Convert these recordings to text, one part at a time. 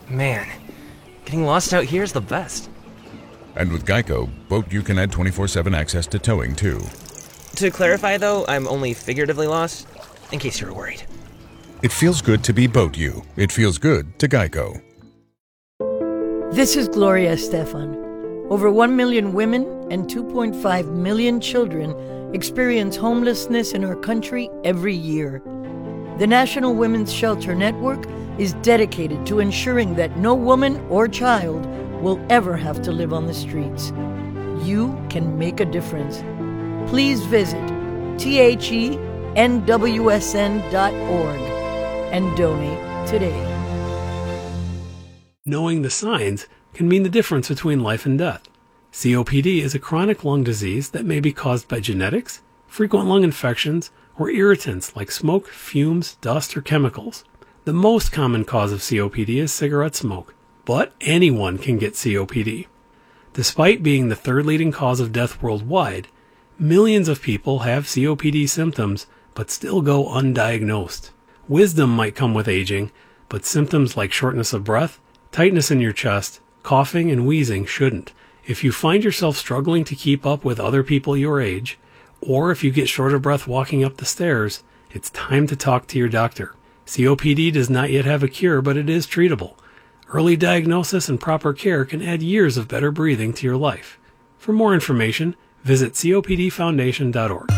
Man, getting lost out here is the best. And with Geico, Boat You can add 24/7 access to towing, too. To clarify, though, I'm only figuratively lost, in case you were worried. It feels good to be Boat You. It feels good to Geico. This is Gloria Estefan. Over 1 million women and 2.5 million children experience homelessness in our country every year. The National Women's Shelter Network is dedicated to ensuring that no woman or child will ever have to live on the streets. You can make a difference. Please visit thenwsn.org and donate today. Knowing the signs can mean the difference between life and death. COPD is a chronic lung disease that may be caused by genetics, frequent lung infections, or irritants like smoke, fumes, dust, or chemicals. The most common cause of COPD is cigarette smoke, but anyone can get COPD. Despite being the third leading cause of death worldwide, millions of people have COPD symptoms but still go undiagnosed. Wisdom might come with aging, but symptoms like shortness of breath, tightness in your chest, coughing, and wheezing shouldn't. If you find yourself struggling to keep up with other people your age, or if you get short of breath walking up the stairs, it's time to talk to your doctor. COPD does not yet have a cure, but it is treatable. Early diagnosis and proper care can add years of better breathing to your life. For more information, visit copdfoundation.org.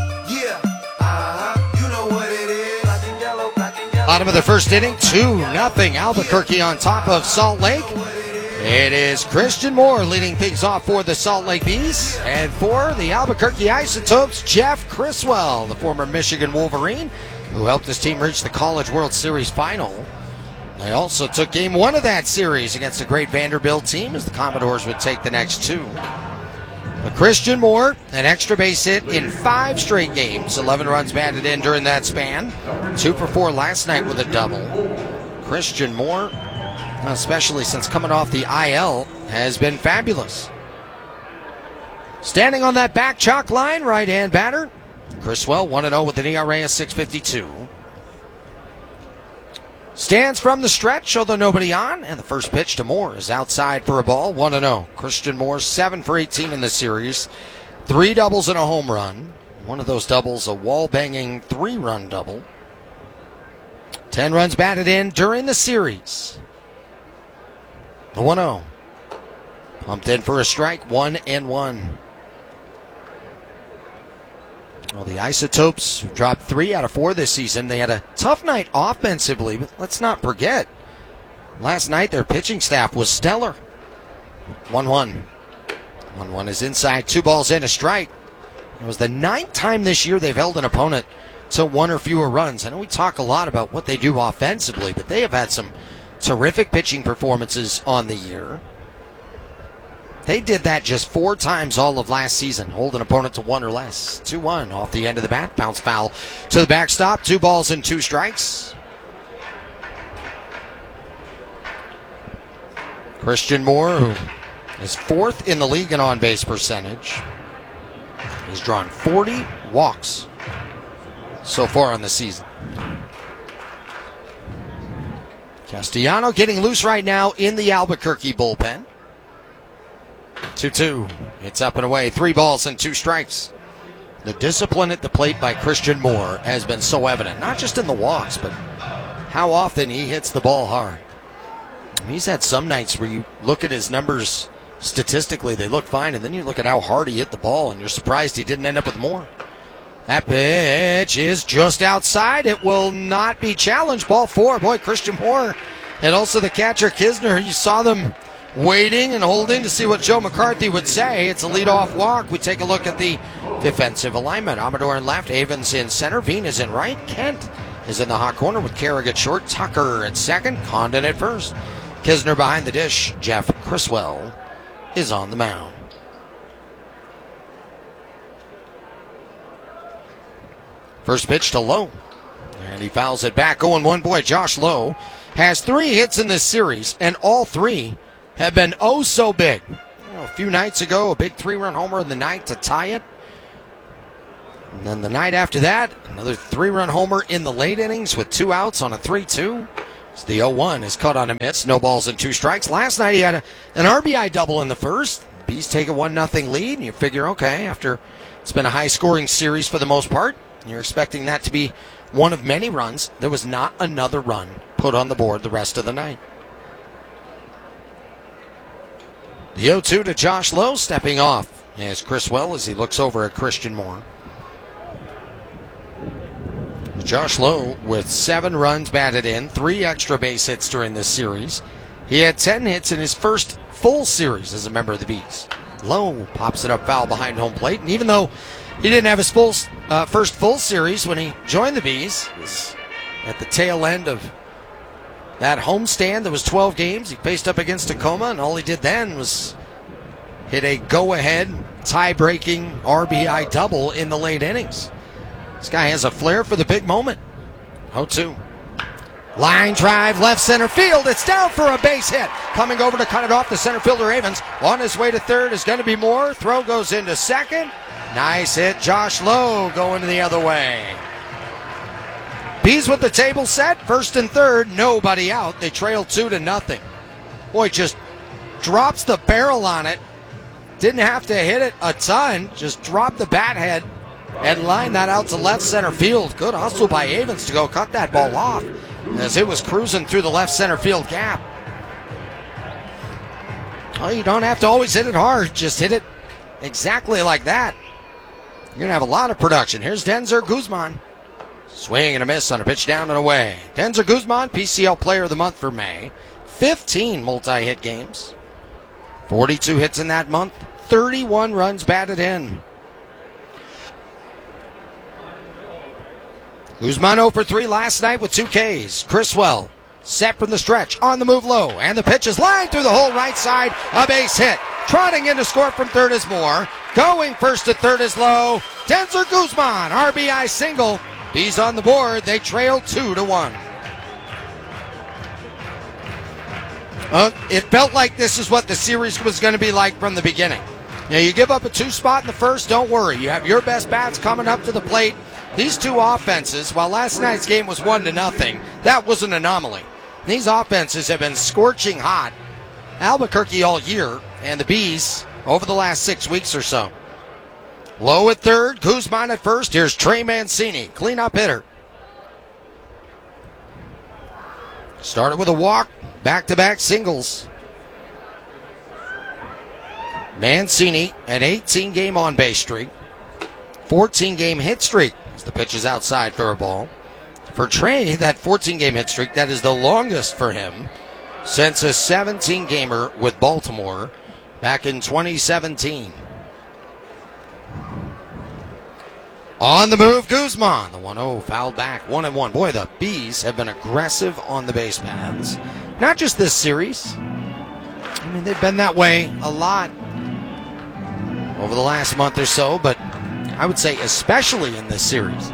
Bottom of the first inning, 2-0 Albuquerque on top of Salt Lake. It is Christian Moore leading things off for the Salt Lake Bees. And for the Albuquerque Isotopes, Jeff Criswell, the former Michigan Wolverine, who helped his team reach the College World Series final. They also took game one of that series against a great Vanderbilt team, as the Commodores would take the next two. But Christian Moore, an extra base hit in 5 straight games, 11 runs batted in during that span, 2 for 4 last night with a double. Christian Moore, especially since coming off the IL, has been fabulous. Standing on that back chalk line, right-hand batter, Criswell 1-0 with an ERA of 6.52. Stands from the stretch, although nobody on, and the first pitch to Moore is outside for a ball, 1-0. Christian Moore 7 for 18 in the series, 3 doubles and a home run. One of those doubles, a wall-banging 3-run double. 10 runs batted in during the series. The 1-0. Pumped in for a strike, 1-1. Well, the Isotopes dropped 3 out of 4 this season. They had a tough night offensively, but let's not forget, last night their pitching staff was stellar. 1-1. 1-1 is inside, 2 balls and a strike. It was the 9th time this year they've held an opponent to 1 or fewer runs. I know we talk a lot about what they do offensively, but they have had some terrific pitching performances on the year. They did that just 4 times all of last season, hold an opponent to 1 or less. 2-1 off the end of the bat, bounce foul to the backstop, 2 balls and 2 strikes. Christian Moore, who is 4th in the league in on-base percentage, has drawn 40 walks so far on the season. Castellano getting loose right now in the Albuquerque bullpen. 2-2. It's up and away. 3 balls and 2 strikes. The discipline at the plate by Christian Moore has been so evident, not just in the walks, but how often he hits the ball hard. He's had some nights where you look at his numbers statistically, they look fine, and then you look at how hard he hit the ball, and you're surprised he didn't end up with more. That pitch is just outside. It will not be challenged. Ball 4. Boy, Christian Moore and also the catcher Kisner, you saw them waiting and holding to see what Joe McCarthy would say. It's a leadoff walk. We take a look at the defensive alignment. Amador in left, Avens in center, Veen is in right, Kent is in the hot corner with Carrick at short, Tucker at second, Condon at first. Kisner behind the dish. Jeff Criswell is on the mound. First pitch to Lowe, and he fouls it back. 0-1. Boy, Josh Lowe has 3 hits in this series, and all 3 have been oh so big. A few nights ago, a big 3-run homer in the ninth to tie it. And then the night after that, another 3-run homer in the late innings with 2 outs on a 3-2. The 0-1 is cut on a miss. No balls and 2 strikes. Last night he had an RBI double in the first. Bees take a 1-0 lead, and you figure, okay, after it's been a high-scoring series for the most part, you're expecting that to be one of many runs. There was not another run put on the board the rest of the night. The 0-2 to Josh Lowe, stepping off as Criswell as he looks over at Christian Moore. Josh Lowe with 7 runs batted in, 3 extra base hits during this series. He had 10 hits in his first full series as a member of the Bees. Lowe pops it up foul behind home plate, and even though he didn't have his first full series when he joined the Bees, it was at the tail end of that homestand. There was 12 games. He faced up against Tacoma, and all he did then was hit a go-ahead, tie-breaking RBI double in the late innings. This guy has a flair for the big moment. 0-2. Line drive, left center field. It's down for a base hit. Coming over to cut it off, the center fielder Avens. On his way to third is going to be Moore. Throw goes into second. Nice hit. Josh Lowe going the other way. Bees with the table set. First and third. Nobody out. They trail 2-0. Boy, just drops the barrel on it. Didn't have to hit it a ton. Just dropped the bat head and line that out to left center field. Good hustle by Avens to go cut that ball off as it was cruising through the left center field gap. Well, you don't have to always hit it hard. Just hit it exactly like that. You're going to have a lot of production. Here's Denzer Guzman. Swing and a miss on a pitch down and away. Denzer Guzman, PCL Player of the Month for May. 15 multi-hit games. 42 hits in that month. 31 runs batted in. Guzman 0 for 3 last night with 2 Ks. Criswell set from the stretch, on the move low, and the pitch is lined through the whole right side. A base hit. Trotting in to score from third is Moore. Going first to third is Lowe. Denzer Guzman, RBI single. Bees on the board. They trail 2-1. It felt like this is what the series was going to be like from the beginning. Now, you give up a 2 spot in the first, don't worry. You have your best bats coming up to the plate. These 2 offenses, while last night's game was 1-0, that was an anomaly. These offenses have been scorching hot. Albuquerque all year, and the Bees over the last 6 weeks or so. Lowe at third, Guzman at first. Here's Trey Mancini, cleanup hitter. Started with a walk, back-to-back singles. Mancini, an 18-game on-base streak, 14-game hit streak. The pitch is outside for a ball. For Trey, that 14-game hit streak, that is the longest for him since a 17-gamer with Baltimore back in 2017. On the move, Guzman. The 1-0 fouled back, 1-1. Boy, the Bees have been aggressive on the base paths. Not just this series. I mean, they've been that way a lot over the last month or so, but I would say especially in this series.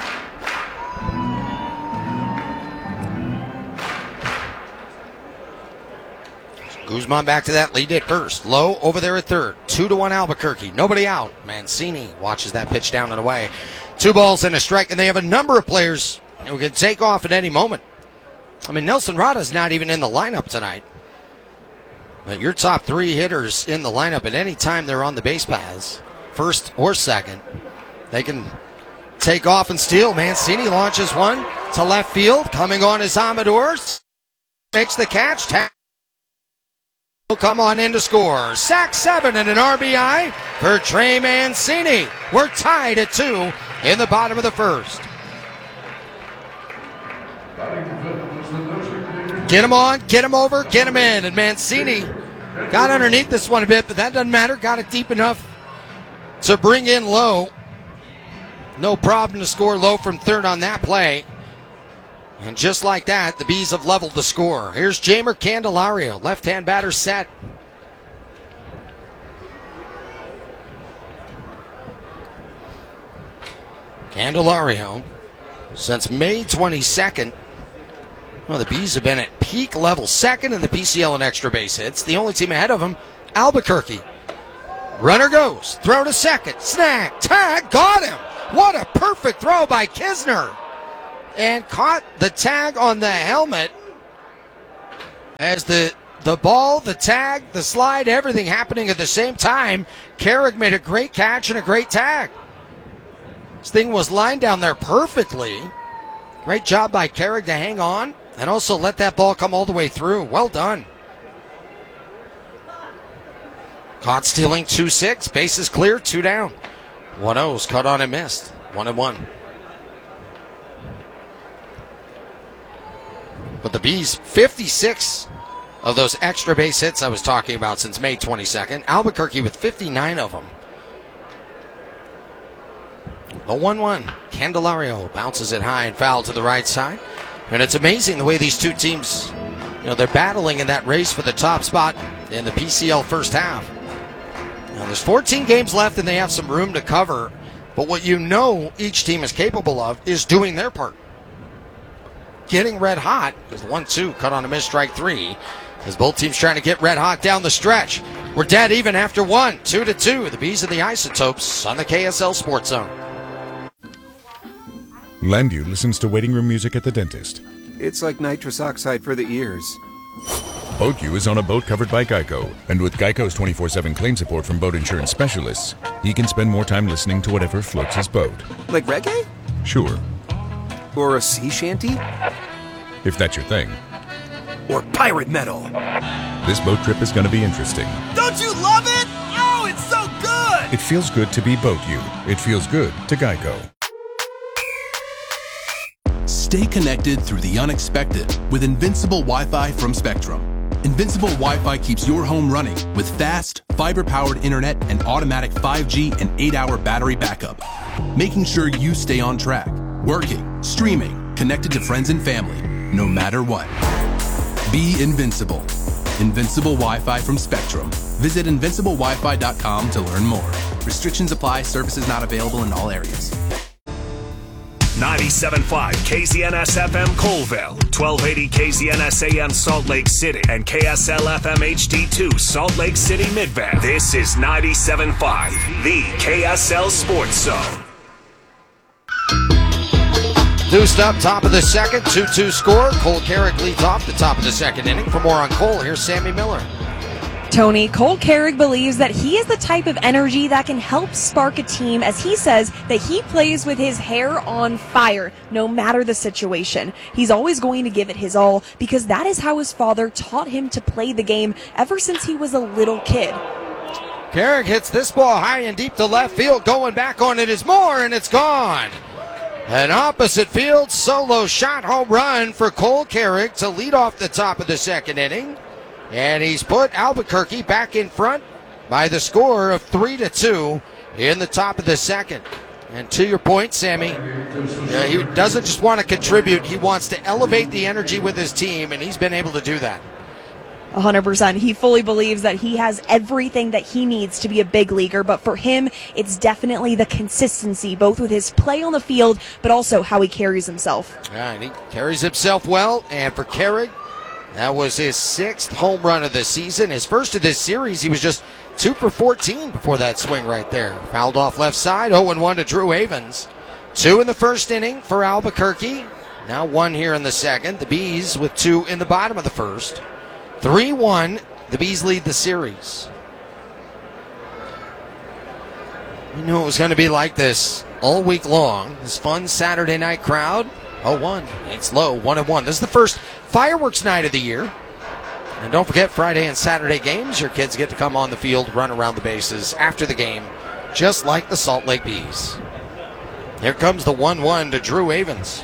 Guzman back to that lead at first. Lowe over there at third. 2-1 Albuquerque. Nobody out. Mancini watches that pitch down and away. 2 balls and a strike, and they have a number of players who can take off at any moment. I mean, Nelson Rada's not even in the lineup tonight. But your top 3 hitters in the lineup at any time they're on the base paths, first or second, they can take off and steal. Mancini launches one to left field. Coming on is Amador. Makes the catch. Will come on in to score. Sack 7 and an RBI for Trey Mancini. We're tied at 2 in the bottom of the first. Get him on, get him over, get him in. And Mancini got underneath this one a bit, but that doesn't matter. Got it deep enough to bring in Lowe. No problem to score Lowe from third on that play. And just like that, the Bees have leveled the score. Here's Jeimer Candelario, left-hand batter set. Candelario, since May 22nd, well, the Bees have been at peak level, second in the PCL in extra base hits. The only team ahead of them, Albuquerque. Runner goes, throw to second, snag, tag, got him. What a perfect throw by Kisner. And caught the tag on the helmet As the ball, the tag, the slide, everything happening at the same time, Carrick made a great catch and a great tag. This thing was lined down there perfectly. Great job by Carrick to hang on and also let that ball come all the way through. Well done. Caught stealing 2-6. Bases clear, 2 down. 1-0's cut on and missed. 1-1. But the Bees, 56 of those extra base hits I was talking about since May 22nd. Albuquerque with 59 of them. The 1-1. Candelario bounces it high and foul to the right side. And it's amazing the way these two teams, they're battling in that race for the top spot in the PCL first half. Now, there's 14 games left and they have some room to cover. But what each team is capable of is doing their part. Getting red hot is 1-2, cut on a miss, strike 3. As both teams trying to get red hot down the stretch. We're dead even after 1, 2-2. The Bees and the Isotopes on the KSL Sports Zone. Landview listens to waiting room music at the dentist. It's like nitrous oxide for the ears. BoatU is on a boat covered by Geico, and with Geico's 24/7 claim support from boat insurance specialists, he can spend more time listening to whatever floats his boat. Like reggae? Sure, Or a sea shanty? if that's your thing. Or pirate metal? This boat trip is going to be interesting. Don't you love it? Oh, it's so good! It feels good to be BoatU. It feels good to Geico. Stay connected through the unexpected with Invincible Wi-Fi from Spectrum. Invincible Wi-Fi keeps your home running with fast, fiber-powered internet and automatic 5G and 8-hour battery backup, making sure you stay on track, working, streaming, connected to friends and family, no matter what. Be invincible. Invincible Wi-Fi from Spectrum. Visit invinciblewifi.com to learn more. Restrictions apply. Services not available in all areas. 97.5 KZNS FM Colville, 1280 KZNS AM Salt Lake City, and KSL FM HD2 Salt Lake City Midvale. This is 97.5, the KSL Sports Zone. Deuced up, top of the second, 2-2 score. Cole Carrick leads off the top of the second inning. For more on Cole, here's Sammy Miller. Tony, Cole Carrick believes that he is the type of energy that can help spark a team, as he says that he plays with his hair on fire, no matter the situation. He's always going to give it his all, because that is how his father taught him to play the game ever since he was a little kid. Carrick hits this ball high and deep to left field. Going back on it is Moore, and it's gone. An opposite field solo shot home run for Cole Carrick to lead off the top of the second inning. And he's put Albuquerque back in front by the score of 3-2 in the top of the second. And to your point, Sammy, he doesn't just want to contribute. He wants to elevate the energy with his team, and he's been able to do that. 100%. He fully believes that he has everything that he needs to be a big leaguer, but for him, it's definitely the consistency, both with his play on the field, but also how he carries himself. Yeah, and he carries himself well, and for Carrick, that was his 6th home run of the season. His first of this series, he was just 2 for 14 before that swing right there. Fouled off left side, 0-1 to Drew Avens. 2 in the first inning for Albuquerque. Now 1 here in the second. The Bees with 2 in the bottom of the first. 3-1, the Bees lead the series. We knew it was going to be like this all week long. This fun Saturday night crowd. 0-1. It's low, 1-1. This is the first fireworks night of the year. And don't forget, Friday and Saturday games, your kids get to come on the field, run around the bases after the game, just like the Salt Lake Bees. Here comes the 1-1 to Drew Avens.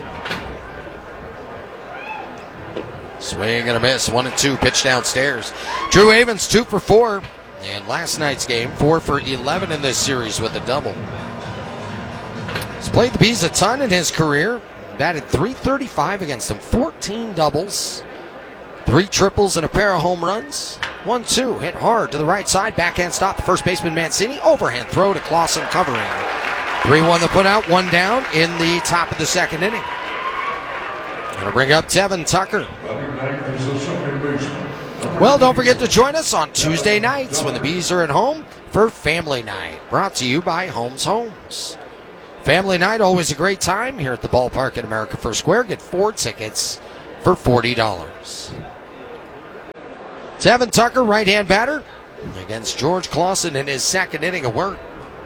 Swing and a miss, 1-2, pitch downstairs. Drew Avens, 2 for 4. And last night's game, 4 for 11 in this series with a double. He's played the Bees a ton in his career. Batted .335 against them, 14 doubles, 3 triples, and a pair of home runs. 1-2, hit hard to the right side, backhand stop, the first baseman Mancini, overhand throw to Clausen covering. 3-1 the put out, 1 down in the top of the second inning. Gonna bring up Tevin Tucker. Well, don't forget to join us on Tuesday nights when the Bees are at home for Family Night, brought to you by Holmes Homes. Family night, always a great time here at the ballpark at America First Square. Get 4 tickets for $40. Tevin Tucker, right-hand batter, against George Clausen in his second inning of work.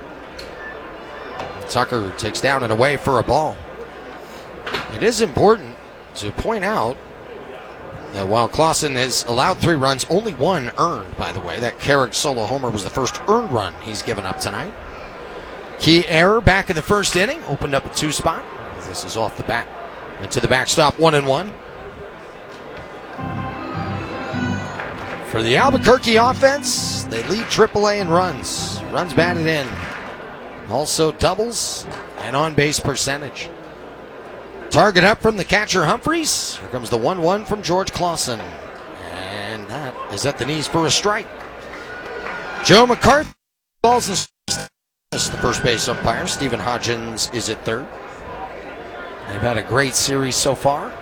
Tucker takes down and away for a ball. It is important to point out that while Clausen has allowed 3 runs, only 1 earned, by the way. That Carrick solo homer was the first earned run he's given up tonight. Key error back in the first inning, opened up a 2 spot. This is off the bat. Into the backstop, 1-1. For the Albuquerque offense, they lead AAA in runs. Runs batted in. Also doubles and on-base percentage. Target up from the catcher Humphreys. Here comes the 1-1 from George Clausen. And that is at the knees for a strike. Joe McCarthy balls the first base umpire. Stephen Hodgins is at third. They've had a great series so far.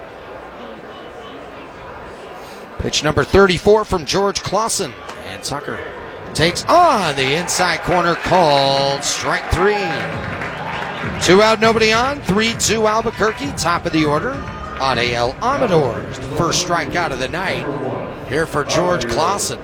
Pitch number 34 from George Clausen. And Tucker takes on the inside corner, called strike 3. 2 out, nobody on. 3-2 Albuquerque, top of the order. Adael Amador, the first strikeout of the night here for George Clausen.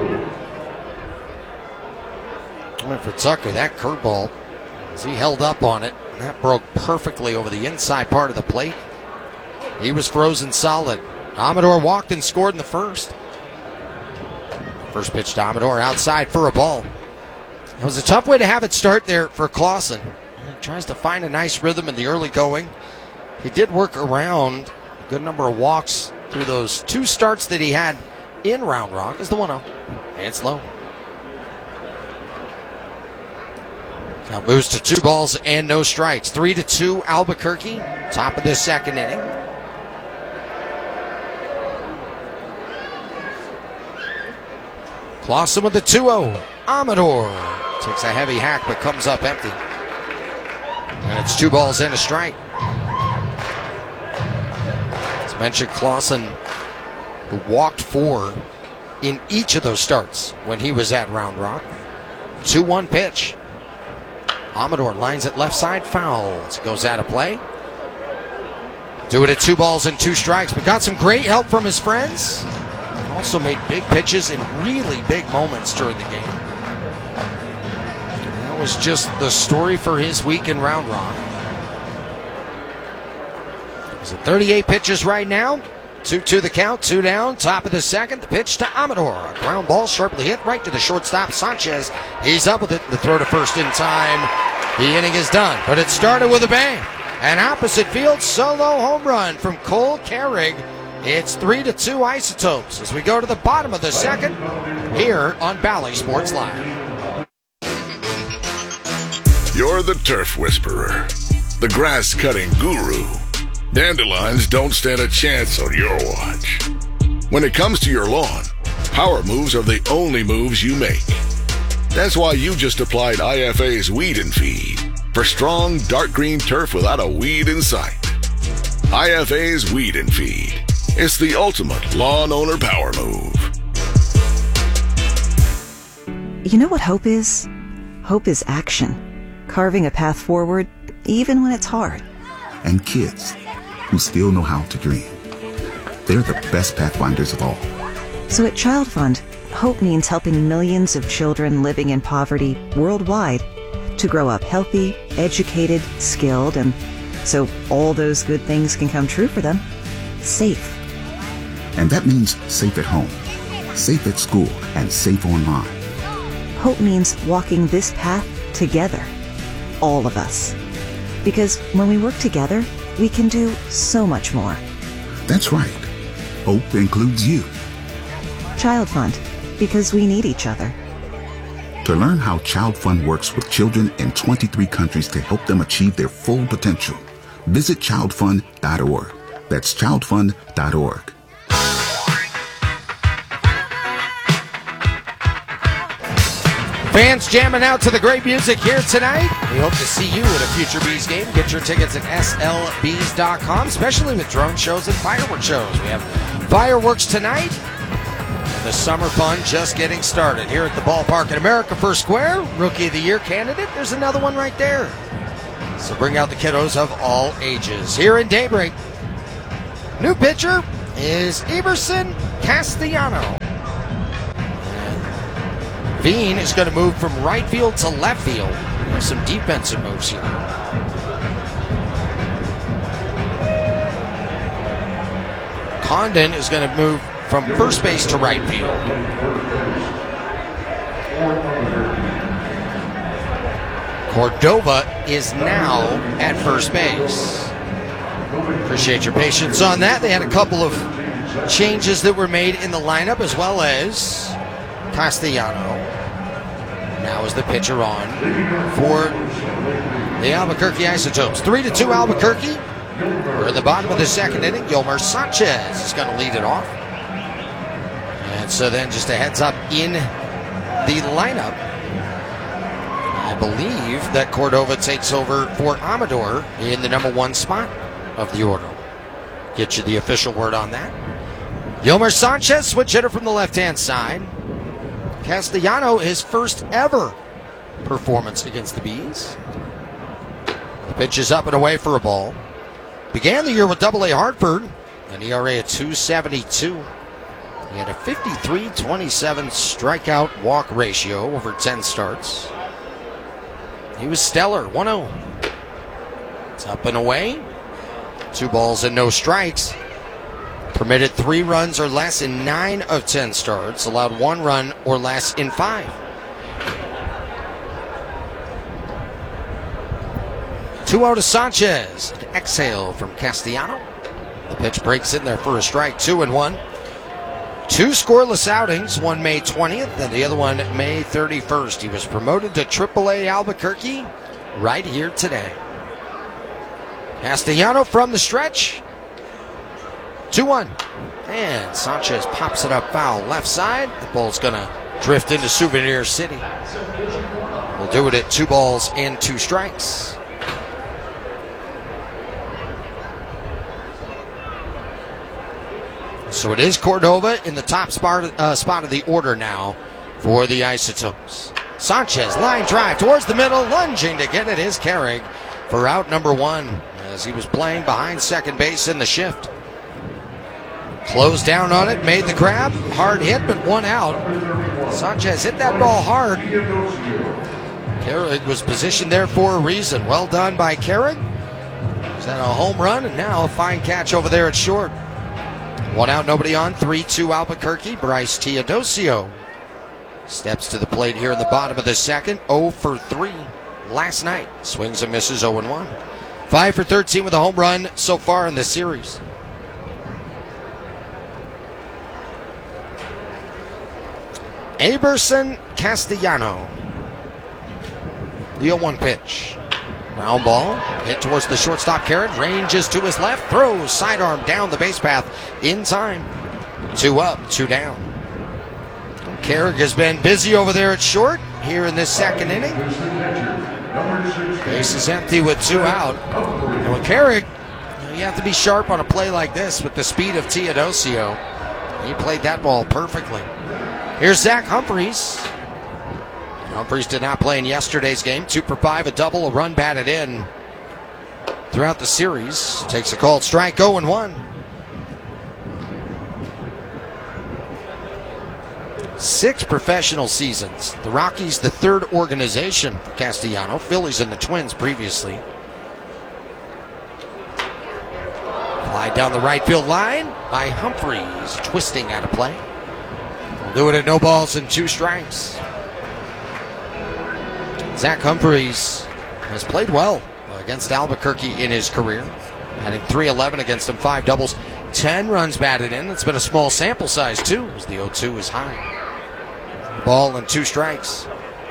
Went for Tucker, that curveball, as he held up on it, and that broke perfectly over the inside part of the plate. He was frozen solid. Amador walked and scored in the first. First pitch to Amador, outside for a ball. It was a tough way to have it start there for Clausen. He tries to find a nice rhythm in the early going. He did work around a good number of walks through those 2 starts that he had in Round Rock. Is the 1-0. And it's low. Now moves to 2 balls and no strikes. 3-2 Albuquerque, top of the second inning. Clausen with the 2-0. Amador takes a heavy hack but comes up empty. And it's 2 balls and a strike. As mentioned, Clausen walked 4 in each of those starts when he was at Round Rock. 2-1 pitch. Amador lines it left side, fouls. Goes out of play. Do it at 2 balls and 2 strikes, but got some great help from his friends. Also made big pitches in really big moments during the game. That was just the story for his week in Round Rock. He's at 38 pitches right now. 2-2 the count, 2 down, top of the second. The pitch to Amador. A ground ball sharply hit right to the shortstop, Sanchez. He's up with it. The throw to first in time. The inning is done, but it started with a bang. An opposite field solo home run from Cole Carrig. It's 3-2 Isotopes as we go to the bottom of the second here on Bally Sports Live. You're the turf whisperer, the grass cutting guru. Dandelions don't stand a chance on your watch. When it comes to your lawn, power moves are the only moves you make. That's why you just applied IFA's Weed and Feed for strong, dark green turf without a weed in sight. IFA's Weed and Feed. It's the ultimate lawn owner power move. You know what hope is? Hope is action. Carving a path forward, even when it's hard. And kids who still know how to dream. They're the best pathfinders of all. So at Child Fund, hope means helping millions of children living in poverty worldwide to grow up healthy, educated, skilled, and so all those good things can come true for them. Safe. And that means safe at home, safe at school, and safe online. Hope means walking this path together. All of us. Because when we work together, we can do so much more. That's right. Hope includes you. Child Fund, because we need each other. To learn how Child Fund works with children in 23 countries to help them achieve their full potential, visit childfund.org. That's childfund.org. Fans jamming out to the great music here tonight. We hope to see you at a future Bees game. Get your tickets at slbees.com, especially with drone shows and fireworks shows. We have fireworks tonight. And the summer fun just getting started here at the ballpark in America First Square. Rookie of the Year candidate. There's another one right there. So bring out the kiddos of all ages. Here in Daybreak, new pitcher is Emerson Castellano. Veen is going to move from right field to left field. There's some defensive moves here. Condon is going to move from first base to right field. Cordova is now at first base. Appreciate your patience on that. They had a couple of changes that were made in the lineup, as well as Castellano now is the pitcher on for the Albuquerque Isotopes. 3-2 Albuquerque. We're in the bottom of the second inning. Yolmer Sanchez is going to lead it off. And so then just a heads up in the lineup. I believe that Cordova takes over for Amador in the number 1 spot of the order. Get you the official word on that. Yolmer Sanchez, switch hitter from the left-hand side. Castellano, his first ever performance against the Bees. The pitch is up and away for a ball. Began the year with AA Hartford, an ERA of 2.72. He had a 53-27 strikeout walk ratio over 10 starts. He was stellar, 1-0. It's up and away. 2 balls and no strikes. Permitted 3 runs or less in 9 of 10 starts. Allowed 1 run or less in 5. 2-0 to Sanchez. An exhale from Castellano. The pitch breaks in there for a strike. 2-1. 2 scoreless outings. One May 20th and the other one May 31st. He was promoted to AAA Albuquerque right here today. Castellano from the stretch. 2-1. And Sanchez pops it up foul left side. The ball's going to drift into Souvenir City. We'll do it at 2 balls and 2 strikes. So it is Cordova in the top spot of the order now for the Isotopes. Sanchez, line drive towards the middle, lunging to get it is Carrig for out number 1 as he was playing behind second base in the shift. Closed down on it, made the grab, hard hit, but 1 out. Sanchez hit that ball hard. Carrig was positioned there for a reason. Well done by Carrig. He's had a home run and now a fine catch over there at short. 1 out, nobody on. 3-2 Albuquerque. Bryce Teodosio steps to the plate here in the bottom of the second. 0 for 3 last night. Swings and misses 0-1. 5 for 13 with a home run so far in this series. Aberson Castellano. The 0-1 pitch. Ground ball, hit towards the shortstop Carrig, ranges to his left, throws sidearm down the base path in time. 2 up, 2 down. Carrig has been busy over there at short here in this second inning. Base is empty with 2 out. And with Carrig, you have to be sharp on a play like this with the speed of Teodosio. He played that ball perfectly. Here's Zach Humphreys. Humphreys did not play in yesterday's game. 2 for 5, a double, a run batted in throughout the series. Takes a called strike, 0-1. 6 professional seasons. The Rockies, the 3rd organization for Castellano. Phillies and the Twins previously. Fly down the right field line by Humphreys, twisting out of play. We'll do it at no balls and 2 strikes. Zach Humphreys has played well against Albuquerque in his career, adding .311 against them, 5 doubles, 10 runs batted in. It's been a small sample size too, as the 0-2 is high. Ball and 2 strikes.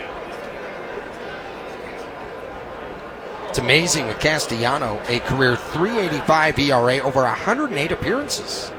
It's amazing with Castellano, a career .385 ERA over 108 appearances.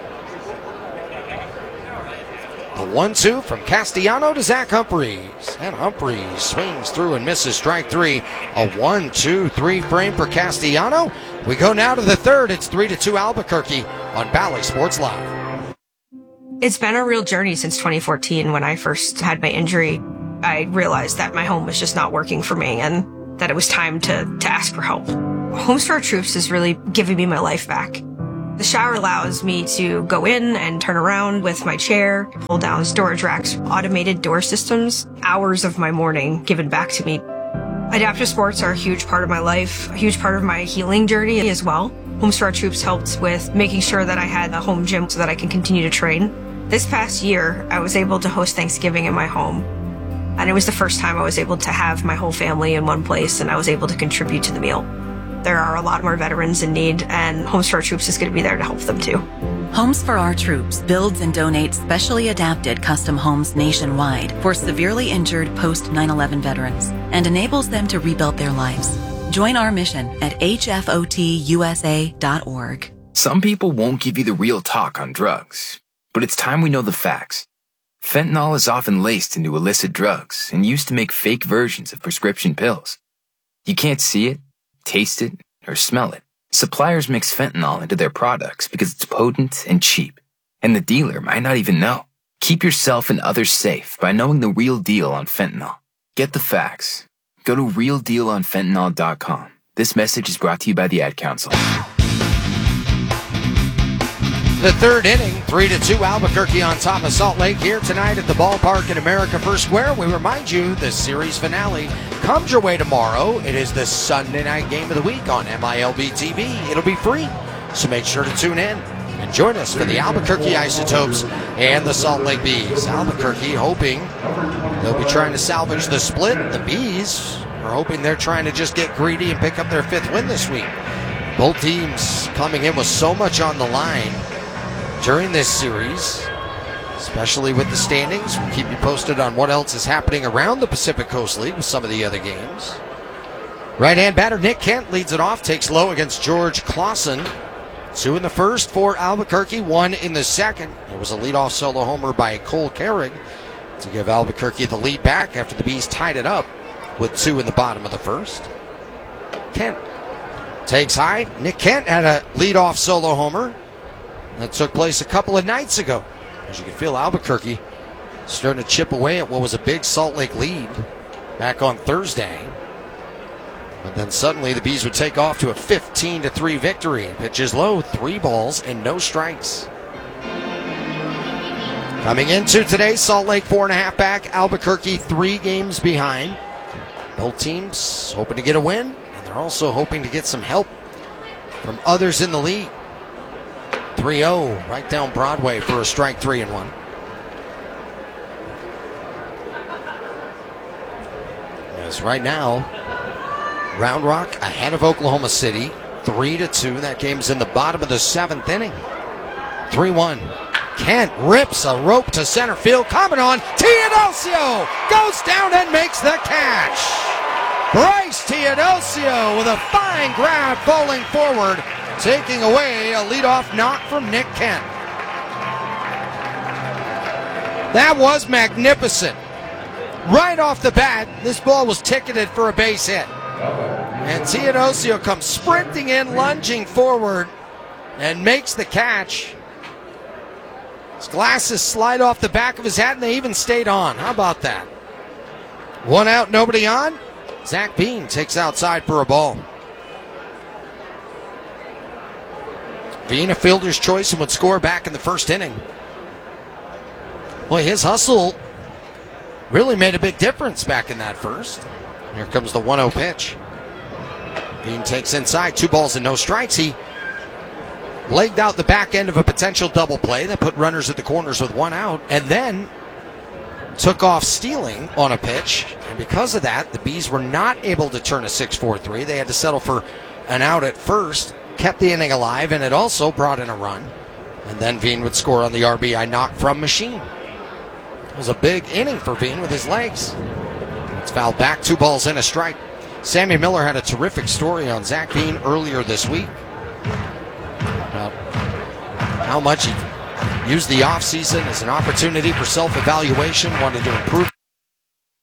The 1-2 from Castellano to Zach Humphreys. And Humphreys swings through and misses strike 3. A 1-2-3 frame for Castellano. We go now to the 3rd. It's 3-2 Albuquerque on Bally Sports Live. It's been a real journey since 2014 when I first had my injury. I realized that my home was just not working for me and that it was time to ask for help. Homes for Our Troops is really giving me my life back. The shower allows me to go in and turn around with my chair, pull down storage racks, automated door systems, hours of my morning given back to me. Adaptive sports are a huge part of my life, a huge part of my healing journey as well. Homes for Our Troops helped with making sure that I had a home gym so that I can continue to train. This past year, I was able to host Thanksgiving in my home. And it was the first time I was able to have my whole family in one place, and I was able to contribute to the meal. There are a lot more veterans in need, and Homes for Our Troops is going to be there to help them too. Homes for Our Troops builds and donates specially adapted custom homes nationwide for severely injured post 9/11 veterans and enables them to rebuild their lives. Join our mission at hfotusa.org. Some people won't give you the real talk on drugs, but it's time we know the facts. Fentanyl is often laced into illicit drugs and used to make fake versions of prescription pills. You can't see it, taste it, or smell it. Suppliers mix fentanyl into their products because it's potent and cheap, and the dealer might not even know. Keep yourself and others safe by knowing the real deal on fentanyl. Get the facts. Go to realdealonfentanyl.com. This message is brought to you by the Ad Council. The third inning, 3-2, Albuquerque on top of Salt Lake here tonight at the ballpark in America First Square. We remind you the series finale comes your way tomorrow. It is the Sunday night game of the week on MILB TV. It'll be free, so make sure to tune in and join us for the Albuquerque Isotopes and the Salt Lake Bees. Albuquerque hoping they'll be trying to salvage the split. The Bees are hoping they're trying to just get greedy and pick up their fifth win this week. Both teams coming in with so much on the line during this series, especially with the standings. We'll keep you posted on what else is happening around the Pacific Coast League with some of the other games. Right-hand batter Nick Kent leads it off, takes low against George Clausen. 2 in the first for Albuquerque, 1 in the second. It was a leadoff solo homer by Cole Carrig to give Albuquerque the lead back after the Bees tied it up with 2 in the bottom of the first. Kent takes high. Nick Kent had a leadoff solo homer that took place a couple of nights ago. As you can feel, Albuquerque starting to chip away at what was a big Salt Lake lead back on Thursday. But then suddenly the Bees would take off to a 15-3 victory. Pitches low, 3 balls and no strikes. Coming into today, Salt Lake 4.5 back, Albuquerque 3 games behind. Both teams hoping to get a win, and they're also hoping to get some help from others in the league. 3-0 right down Broadway for a strike 3-1. As right now, Round Rock ahead of Oklahoma City, 3-2. That game's in the bottom of the 7th inning. 3-1. Kent rips a rope to center field. Coming on, Teodosio goes down and makes the catch. Bryce Teodosio with a fine grab falling forward, taking away a leadoff knock from Nick Kent. That was magnificent. Right off the bat, this ball was ticketed for a base hit. And Teodosio comes sprinting in, lunging forward, and makes the catch. His glasses slide off the back of his hat, and they even stayed on. How about that? 1 out, nobody on. Zach Bean takes outside for a ball. Bean, a fielder's choice, and would score back in the first inning. Boy, his hustle really made a big difference back in that first. Here comes the 1-0 pitch. Bean takes inside, 2 balls and no strikes. He legged out the back end of a potential double play that put runners at the corners with 1 out, and then took off stealing on a pitch. And because of that, the Bees were not able to turn a 6-4-3. They had to settle for an out at first, kept the inning alive, and it also brought in a run. And then Bean would score on the RBI knock from Machine. It was a big inning for Bean with his legs. It's fouled back, 2 balls and a strike. Sammy Miller had a terrific story on Zach Bean earlier this week about how much he used the offseason as an opportunity for self-evaluation, wanted to improve.